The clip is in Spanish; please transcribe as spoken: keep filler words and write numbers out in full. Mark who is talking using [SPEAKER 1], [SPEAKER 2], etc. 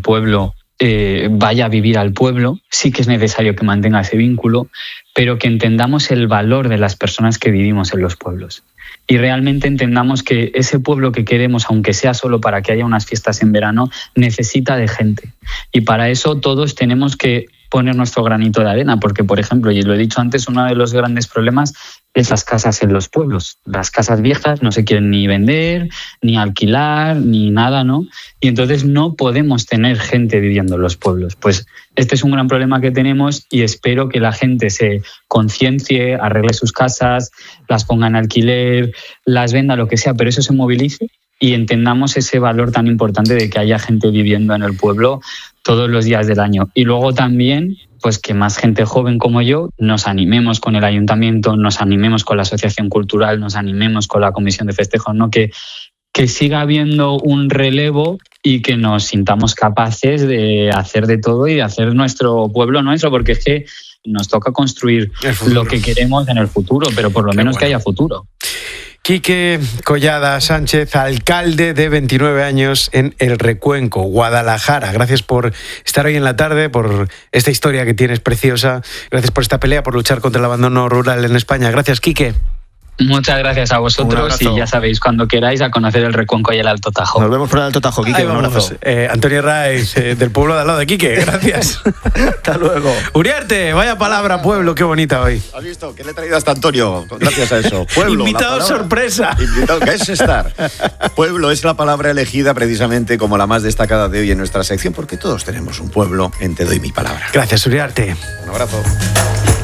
[SPEAKER 1] pueblo eh, vaya a vivir al pueblo, sí que es necesario que mantenga ese vínculo, pero que entendamos el valor de las personas que vivimos en los pueblos. Y realmente entendamos que ese pueblo que queremos, aunque sea solo para que haya unas fiestas en verano, necesita de gente. Y para eso todos tenemos que poner nuestro granito de arena, porque, por ejemplo, y lo he dicho antes, uno de los grandes problemas es las casas en los pueblos. Las casas viejas no se quieren ni vender, ni alquilar, ni nada, ¿no? Y entonces no podemos tener gente viviendo en los pueblos. Pues este es un gran problema que tenemos y espero que la gente se conciencie, arregle sus casas, las ponga en alquiler, las venda, lo que sea, pero eso se movilice y entendamos ese valor tan importante de que haya gente viviendo en el pueblo todos los días del año. Y luego también, pues que más gente joven como yo nos animemos con el ayuntamiento, nos animemos con la asociación cultural, nos animemos con la comisión de festejos, ¿no? Que, que siga habiendo un relevo y que nos sintamos capaces de hacer de todo y de hacer nuestro pueblo nuestro, porque es que nos toca construir lo que queremos en el futuro, pero por lo Qué menos bueno. que haya futuro.
[SPEAKER 2] Quique Collada Sánchez, alcalde de veintinueve años en El Recuenco, Guadalajara. Gracias por estar hoy en la tarde, por esta historia que tienes preciosa. Gracias por esta pelea, por luchar contra el abandono rural en España. Gracias, Quique.
[SPEAKER 1] Muchas gracias a vosotros y ya sabéis, cuando queráis, a conocer el Recuenco y el Alto Tajo.
[SPEAKER 3] Nos vemos por el Alto Tajo, Quique. Un abrazo.
[SPEAKER 2] Eh, Antonio Raiz, eh, del pueblo de al lado de Quique, gracias.
[SPEAKER 3] Hasta luego.
[SPEAKER 2] Uriarte, vaya palabra, pueblo, qué bonita hoy.
[SPEAKER 3] ¿Has visto? ¿Qué le he traído hasta Antonio? Gracias a eso. Pueblo.
[SPEAKER 2] Invitado sorpresa.
[SPEAKER 3] Invitado, ¿qué es estar? Pueblo es la palabra elegida precisamente como la más destacada de hoy en nuestra sección, porque todos tenemos un pueblo en Te doy mi palabra.
[SPEAKER 2] Gracias, Uriarte.
[SPEAKER 3] Un abrazo.